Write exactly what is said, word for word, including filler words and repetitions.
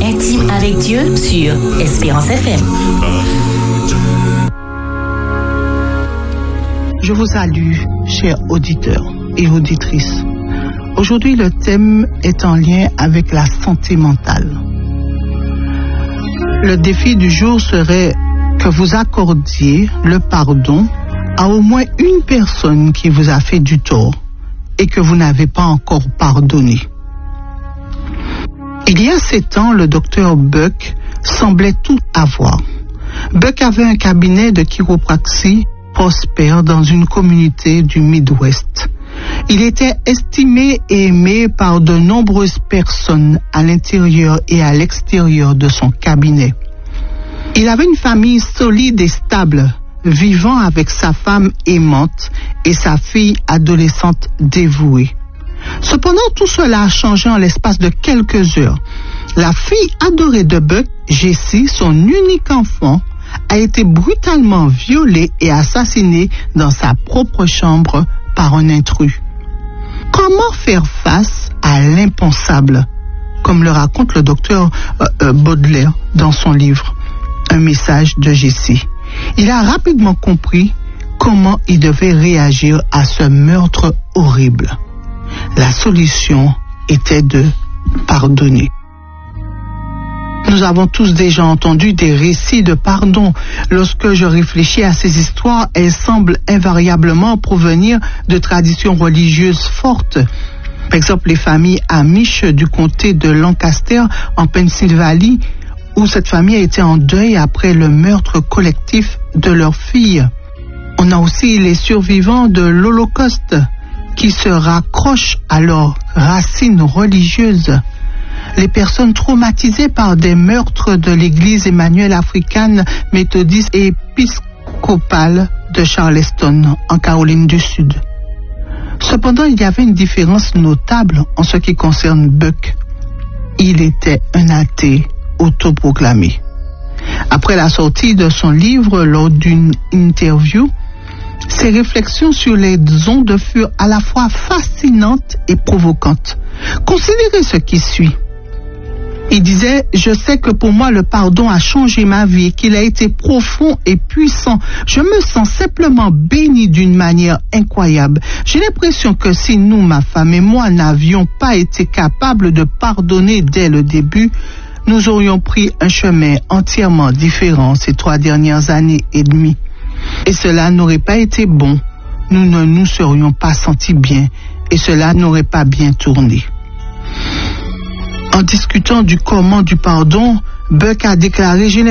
intime avec Dieu sur Espérance F M. Je vous salue, chers auditeurs et auditrices. Aujourd'hui, le thème est en lien avec la santé mentale. Le défi du jour serait que vous accordiez le pardon à au moins une personne qui vous a fait du tort et que vous n'avez pas encore pardonné. Il y a sept ans, le docteur Buck semblait tout avoir. Buck avait un cabinet de chiropraxie prospère dans une communauté du Midwest. Il était estimé et aimé par de nombreuses personnes à l'intérieur et à l'extérieur de son cabinet. Il avait une famille solide et stable, vivant avec sa femme aimante et sa fille adolescente dévouée. Cependant, tout cela a changé en l'espace de quelques heures. La fille adorée de Buck, Jessie, son unique enfant, a été brutalement violée et assassinée dans sa propre chambre par un intrus. Comment faire face à l'impensable, comme le raconte le docteur euh, euh, Baudelaire dans son livre « Un message de Jessie ». Il a rapidement compris comment il devait réagir à ce meurtre horrible. La solution était de pardonner. Nous avons tous déjà entendu des récits de pardon. Lorsque je réfléchis à ces histoires, elles semblent invariablement provenir de traditions religieuses fortes. Par exemple, les familles Amish du comté de Lancaster en Pennsylvanie, où cette famille a été en deuil après le meurtre collectif de leur fille. On a aussi les survivants de l'Holocauste qui se raccrochent à leurs racines religieuses. Les personnes traumatisées par des meurtres de l'église Emmanuel africaine méthodiste et épiscopale de Charleston, en Caroline du Sud. Cependant, il y avait une différence notable en ce qui concerne Buck. Il était un athée autoproclamé. Après la sortie de son livre, lors d'une interview, ses réflexions sur les ondes furent à la fois fascinantes et provocantes. Considérez ce qui suit. Il disait « Je sais que pour moi, le pardon a changé ma vie, qu'il a été profond et puissant. Je me sens simplement béni d'une manière incroyable. J'ai l'impression que si nous, ma femme et moi, n'avions pas été capables de pardonner dès le début, nous aurions pris un chemin entièrement différent ces trois dernières années et demie. Et cela n'aurait pas été bon. Nous ne nous serions pas sentis bien et cela n'aurait pas bien tourné. » En discutant du comment du pardon, Buck a déclaré « J'ai